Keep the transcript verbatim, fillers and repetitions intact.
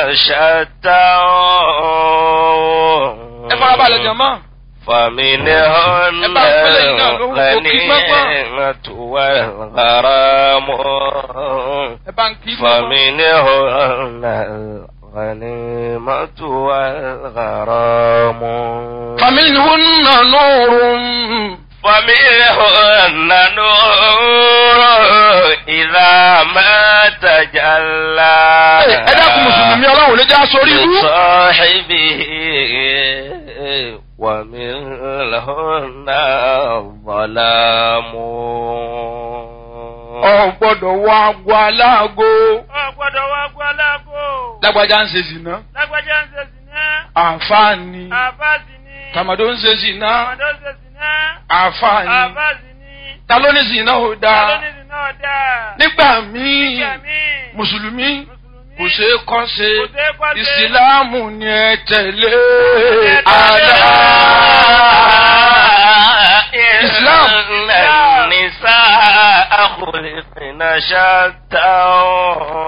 شتى فمنهن الغنيمة والغرام فمنهن الغنيمة والغرام فمنهن نور فمنهن نور إذا ما تجلى لصاحبه ومنهن الظلام. Ọ̀gbọ́dọ̀ wá agbo aláàgó. Ọ̀gbọ́dọ̀ wá agbo aláàgó. Lágbájá ń ṣe zìnà. Lágbájá ń ṣe zìnà. Àfáàní. Àfáàsì ni. Tàmàdó ń ṣe zìnà. Tàmàdó ń ṣe zìnà. Àfáàní. Àfáàsì ni. Ta ló ní zìnà ò dáa? Ta ló ní zìnà ò dáa? Nígbà míì. Nígbà míì. Mùsùlùmí. Kò ṣe é kọ́ ṣe. Ìsìláàmù ni ẹ tẹ̀lé. Àlá. Islam. النساء خلقن شتى